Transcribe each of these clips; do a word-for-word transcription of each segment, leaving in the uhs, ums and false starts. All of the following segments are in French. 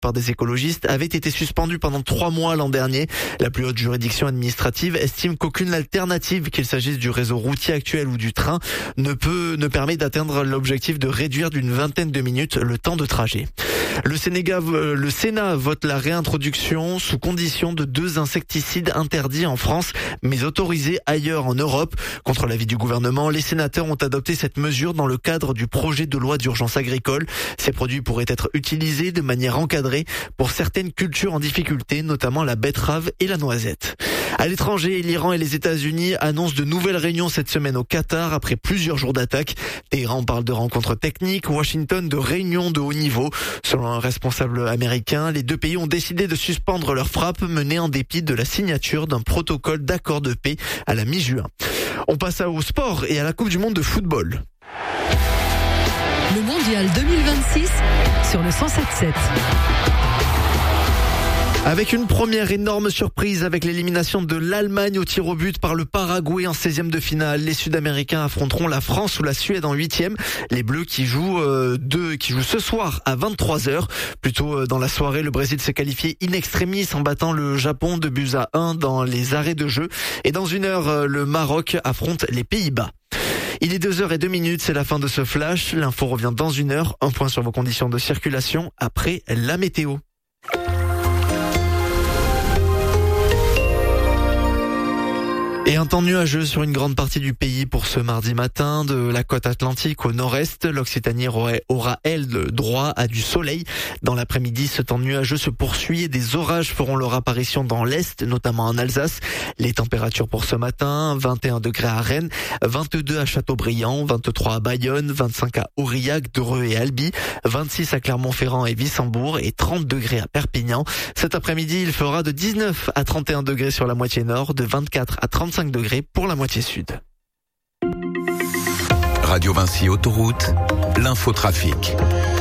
par des écologistes avait été suspendue pendant trois mois l'an dernier. La plus haute juridiction administrative estime qu'aucune alternative, qu'il s'agisse du réseau routier actuel ou du train, ne peut, ne permet d'atteindre l'objectif de réduire d'une vingtaine de minutes le temps de trajet. Le Sénégal, le Sénat vote la réintroduction sous condition de deux insecticides interdits en France, mais autorisés ailleurs en Europe. Contre l'avis du gouvernement, les sénateurs ont adopté cette mesure dans le cadre du projet de loi d'urgence agricole. Ces produits pourraient être utilisés de manière encadrée pour certaines cultures en difficulté, notamment la betterave et la noisette. À l'étranger, l'Iran et les États-Unis annoncent de nouvelles réunions cette semaine au Qatar après plusieurs jours d'attaques. Téhéran parle de rencontres techniques, Washington de réunions de haut niveau. Selon un responsable américain, les deux pays ont décidé de suspendre leurs frappes menées en dépit de la signature d'un protocole d'accord de paix à la mi-juin. On passe au sport et à la Coupe du monde de football. Le mondial deux mille vingt-six sur le cent sept sept. Avec une première énorme surprise avec l'élimination de l'Allemagne au tir au but par le Paraguay en seizième de finale. Les Sud-Américains affronteront la France ou la Suède en huitième. Les Bleus qui jouent euh, deux, qui jouent ce soir à vingt-trois heures. Plus tôt euh, dans la soirée, le Brésil s'est qualifié in extremis en battant le Japon deux buts à un dans les arrêts de jeu. Et dans une heure, euh, le Maroc affronte les Pays-Bas. Il est deux heures et deux minutes, c'est la fin de ce flash. L'info revient dans une heure. Un point sur vos conditions de circulation après la météo. Et un temps nuageux sur une grande partie du pays pour ce mardi matin. De la côte atlantique au nord-est, l'Occitanie aura, elle, droit à du soleil. Dans l'après-midi, ce temps nuageux se poursuit et des orages feront leur apparition dans l'est, notamment en Alsace. Les températures pour ce matin, vingt et un degrés à Rennes, vingt-deux à Châteaubriand, vingt-trois à Bayonne, vingt-cinq à Aurillac, Dreux et Albi, vingt-six à Clermont-Ferrand et Wissembourg et trente degrés à Perpignan. Cet après-midi, il fera de dix-neuf à trente et un degrés sur la moitié nord, de vingt-quatre à trente-cinq degrés pour la moitié sud. Radio Vinci Autoroute, l'infotrafic.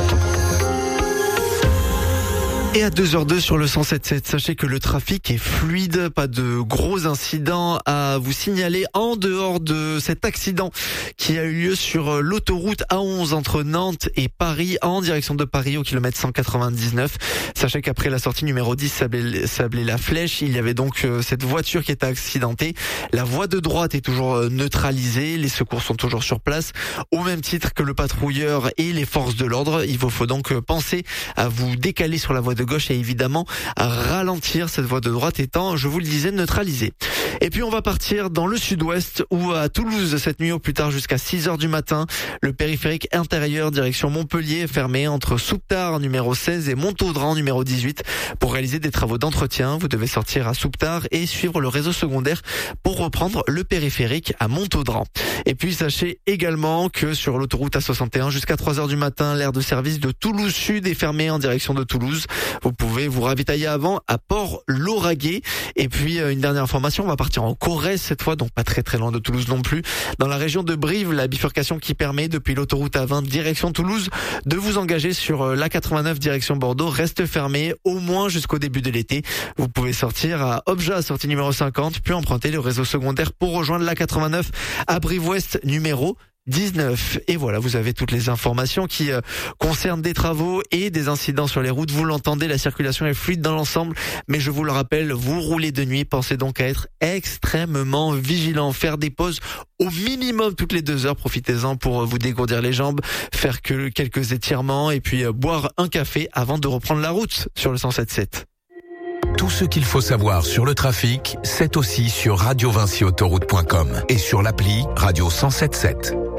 Et à deux heures deux sur le cent sept sept, sachez que le trafic est fluide, pas de gros incidents à vous signaler en dehors de cet accident qui a eu lieu sur l'autoroute A onze entre Nantes et Paris, en direction de Paris au kilomètre cent quatre-vingt-dix-neuf. Sachez qu'après la sortie numéro dix, Sablé-la-Flèche, il y avait donc cette voiture qui était accidentée. La voie de droite est toujours neutralisée, les secours sont toujours sur place, au même titre que le patrouilleur et les forces de l'ordre. Il vous faut donc penser à vous décaler sur la voie de de gauche et évidemment à ralentir, cette voie de droite étant, je vous le disais, neutralisée. Et puis on va partir dans le sud-ouest ou à Toulouse cette nuit au plus tard jusqu'à six heures du matin. Le périphérique intérieur direction Montpellier est fermé entre Souptard numéro seize et Montaudran numéro dix-huit. Pour réaliser des travaux d'entretien, vous devez sortir à Souptard et suivre le réseau secondaire pour reprendre le périphérique à Montaudran. Et puis sachez également que sur l'autoroute A soixante et un jusqu'à trois heures du matin, l'aire de service de Toulouse Sud est fermée en direction de Toulouse. Vous pouvez vous ravitailler avant à Port-Lauragais. Et puis une dernière information, on va partir en Corrèze cette fois, donc pas très très loin de Toulouse non plus. Dans la région de Brive, la bifurcation qui permet depuis l'autoroute A vingt direction Toulouse de vous engager sur l'A quatre-vingt-neuf direction Bordeaux reste fermée au moins jusqu'au début de l'été. Vous pouvez sortir à Obja, sortie numéro cinquante, puis emprunter le réseau secondaire pour rejoindre l'A quatre-vingt-neuf à Brive-Ouest numéro dix-neuf. Et voilà, vous avez toutes les informations qui euh, concernent des travaux et des incidents sur les routes. Vous l'entendez, la circulation est fluide dans l'ensemble, mais je vous le rappelle, vous roulez de nuit, pensez donc à être extrêmement vigilant, faire des pauses au minimum toutes les deux heures, profitez-en pour vous dégourdir les jambes, faire que quelques étirements et puis euh, boire un café avant de reprendre la route sur le cent sept sept. Tout ce qu'il faut savoir sur le trafic, c'est aussi sur radio vinci autoroute point com et sur l'appli Radio cent sept sept.